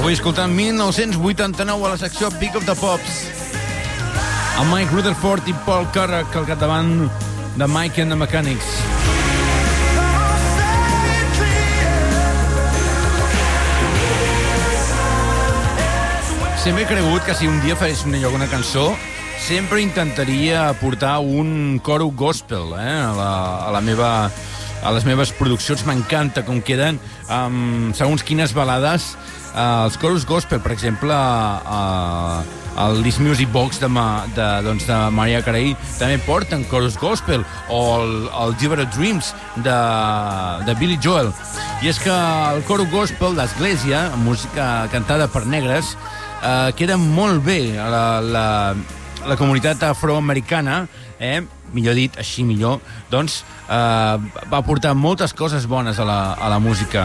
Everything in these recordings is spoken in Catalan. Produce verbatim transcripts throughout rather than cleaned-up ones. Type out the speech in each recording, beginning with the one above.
Avui escoltant mil nou-cents vuitanta-nou a la secció Pick of the Pops, amb Mike Rutherford i Paul Carrack al capdavant de Mike and the Mechanics. Sempre he cregut que si un dia farés una, una cançó, sempre intentaria aportar un coro gospel eh, a, la, a, la meva, a les meves produccions. M'encanta com queden, um, segons quines balades. Uh, els coros gospel, per exemple, uh, el This Music Box de, Ma, de, doncs, de Mariah Carey també porten coros gospel, o el, el Giver of Dreams de, de Billy Joel. I és que el coro gospel d'església, música cantada per negres, uh, queda molt bé a la, la, la comunitat afroamericana, eh? millor dit, així millor, doncs uh, va portar moltes coses bones a la, a la música.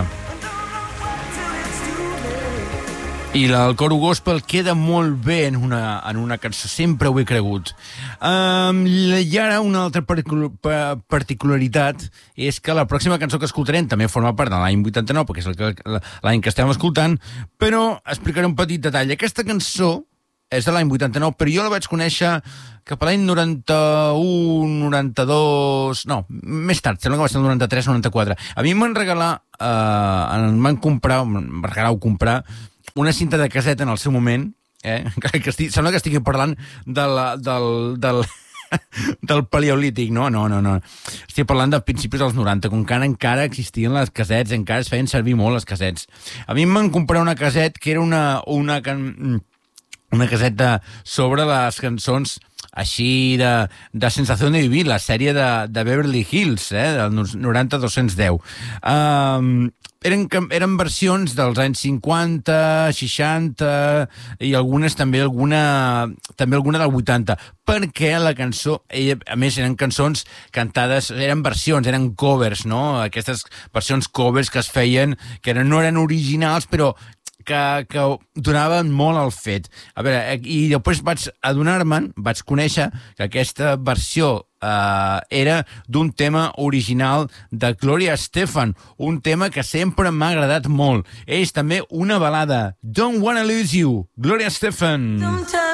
I el coro gospel queda molt bé en una, en una cançó, sempre ho he cregut. Um, I ara una altra particularitat és que la pròxima cançó que escoltarem també forma part de l'any vuitanta-nou, perquè és l'any que estem escoltant, però explicaré un petit detall. Aquesta cançó és de l'any vuitanta-nou, però jo la vaig conèixer cap a l'any noranta-u, noranta-dos... No, més tard, sembla que va ser el noranta-tres, noranta-quatre. A mi em van regalar, eh, em van comprar, em van regalar o comprar una cinta de caseta en el seu moment, eh? que estic, sembla que estigui parlant del, del, del, del paleolític, no? No, no, no. Estic parlant de principis dels noranta, com que encara existien les casets, encara es feien servir molt les casets. A mi em van comprar una caset que era una, una, una caseta sobre les cançons així de, de Sensació de Vivir, la sèrie de, de Beverly Hills, eh? del noranta a dos-cents deu. Um, eren, eren versions dels anys cinquanta, seixanta i algunes també alguna, també alguna del vuitanta, perquè la cançó, ella, a més eren cançons cantades, eren versions, eren covers, no? Aquestes versions covers que es feien, que eren, no eren originals, però que, que donaven molt al fet. A veure, i després vaig adonar-me'n, vaig conèixer que aquesta versió eh, era d'un tema original de Gloria Estefan, un tema que sempre m'ha agradat molt. És també una balada, Don't Wanna Lose You, Gloria Estefan.